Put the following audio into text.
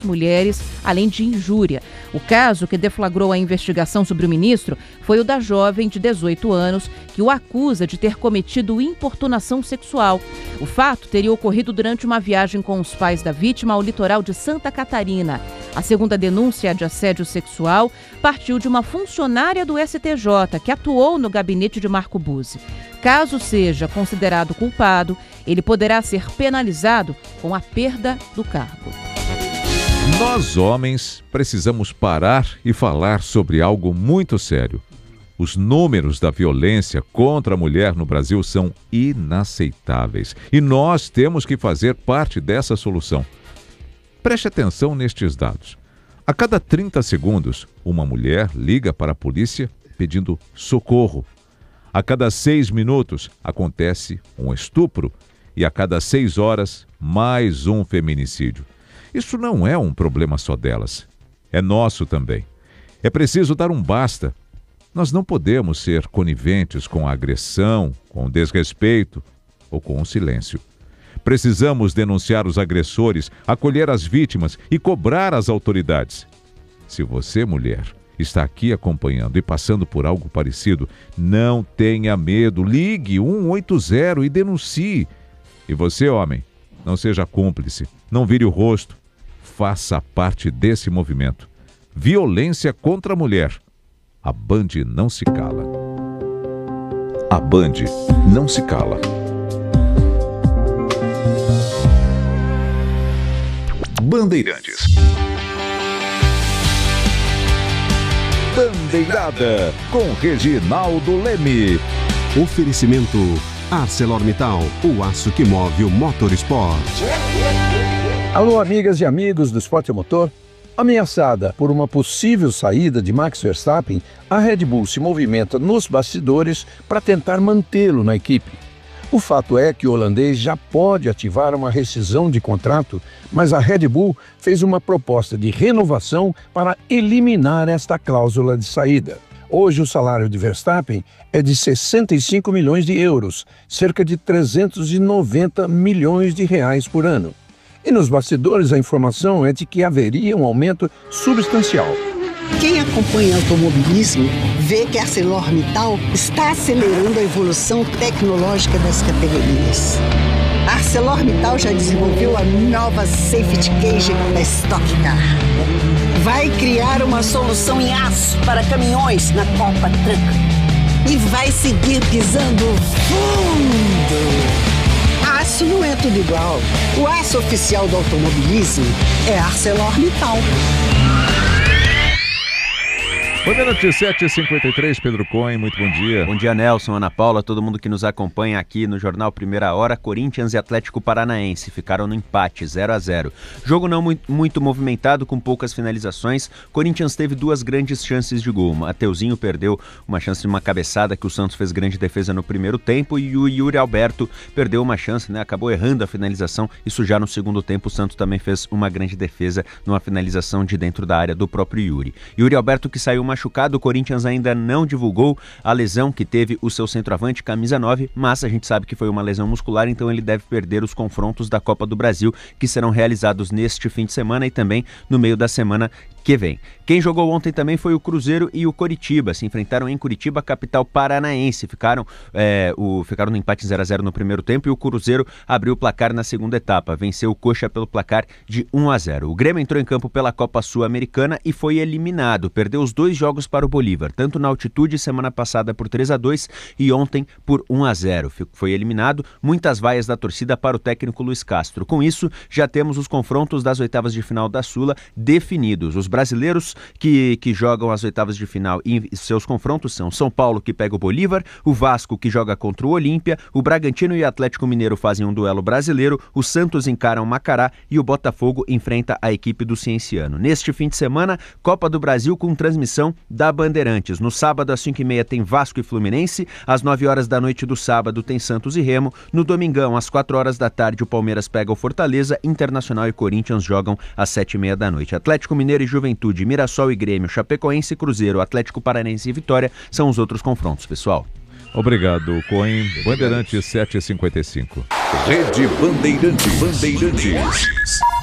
mulheres, além de injúria. O caso que deflagrou a investigação sobre o ministro foi o da jovem de 18 anos que o acusa de ter cometido importunação sexual. O fato teria ocorrido durante uma viagem com os pais da vítima ao litoral de Santa Catarina. A segunda denúncia de assédio sexual partiu de uma funcionária do STJ que atuou no gabinete de Marco Buzzi. Caso seja considerado culpado, ele poderá ser penalizado com a perda do cargo. Nós, homens, precisamos parar e falar sobre algo muito sério. Os números da violência contra a mulher no Brasil são inaceitáveis e nós temos que fazer parte dessa solução. Preste atenção nestes dados. A cada 30 segundos, uma mulher liga para a polícia pedindo socorro. A cada 6 minutos, acontece um estupro e a cada 6 horas, mais um feminicídio. Isso não é um problema só delas, é nosso também. É preciso dar um basta. Nós não podemos ser coniventes com a agressão, com o desrespeito ou com o silêncio. Precisamos denunciar os agressores, acolher as vítimas e cobrar as autoridades. Se você, mulher, está aqui acompanhando e passando por algo parecido, não tenha medo, ligue 180 e denuncie. E você, homem, não seja cúmplice, não vire o rosto. Faça parte desse movimento. Violência contra a mulher. A Band não se cala. A Band não se cala. Bandeirantes. Bandeirada com Reginaldo Leme. Oferecimento ArcelorMittal, o aço que move o motorsport. Alô, amigas e amigos do Esporte Motor. Ameaçada por uma possível saída de Max Verstappen, a Red Bull se movimenta nos bastidores para tentar mantê-lo na equipe. O fato é que o holandês já pode ativar uma rescisão de contrato, mas a Red Bull fez uma proposta de renovação para eliminar esta cláusula de saída. Hoje o salário de Verstappen é de 65 milhões de euros, cerca de 390 milhões de reais por ano. E nos bastidores a informação é de que haveria um aumento substancial. Quem acompanha automobilismo vê que a ArcelorMittal está acelerando a evolução tecnológica das categorias. A ArcelorMittal já desenvolveu a nova Safety Cage da Stock Car. Vai criar uma solução em aço para caminhões na Copa Truck. E vai seguir pisando fundo. Aço não é tudo igual. O aço oficial do automobilismo é ArcelorMittal. Bandeirantes 7h53, Pedro Cohen, muito bom dia. Bom dia, Nelson, Ana Paula, todo mundo que nos acompanha aqui no Jornal Primeira Hora. Corinthians e Atlético Paranaense ficaram no empate, 0-0. Jogo não muito movimentado, com poucas finalizações. Corinthians teve 2 grandes chances de gol. Mateuzinho perdeu uma chance de uma cabeçada que o Santos fez grande defesa no primeiro tempo e o Yuri Alberto perdeu uma chance, acabou errando a finalização. Isso já no segundo tempo, o Santos também fez uma grande defesa numa finalização de dentro da área do próprio Yuri. Yuri Alberto, que saiu machucado, o Corinthians ainda não divulgou a lesão que teve o seu centroavante, camisa 9, mas a gente sabe que foi uma lesão muscular, então ele deve perder os confrontos da Copa do Brasil, que serão realizados neste fim de semana e também no meio da semana que vem. Quem jogou ontem também foi o Cruzeiro e o Coritiba, se enfrentaram em Curitiba, capital paranaense, ficaram no empate 0-0 no primeiro tempo e o Cruzeiro abriu o placar na segunda etapa, venceu o Coxa pelo placar de 1-0. O Grêmio entrou em campo pela Copa Sul-Americana e foi eliminado, perdeu os 2 jogos para o Bolívar, tanto na altitude semana passada por 3-2 e ontem por 1-0. Foi eliminado, muitas vaias da torcida para o técnico Luiz Castro. Com isso, já temos os confrontos das oitavas de final da Sula definidos. Os brasileiros que jogam as oitavas de final e seus confrontos são São Paulo, que pega o Bolívar, o Vasco, que joga contra o Olímpia, o Bragantino e o Atlético Mineiro fazem um duelo brasileiro, o Santos encara o Macará e o Botafogo enfrenta a equipe do Cienciano. Neste fim de semana, Copa do Brasil com transmissão da Bandeirantes. No sábado, às 5h30, tem Vasco e Fluminense, às 9 horas da noite do sábado tem Santos e Remo, no domingão, às 4 horas da tarde, o Palmeiras pega o Fortaleza, Internacional e Corinthians jogam às 7h30 da noite. Atlético Mineiro e Juventude, Mirassol e Grêmio, Chapecoense e Cruzeiro, Atlético Paranaense e Vitória são os outros confrontos, pessoal. Obrigado, Cohen. Bandeirantes 7h55. Rede Bandeirantes.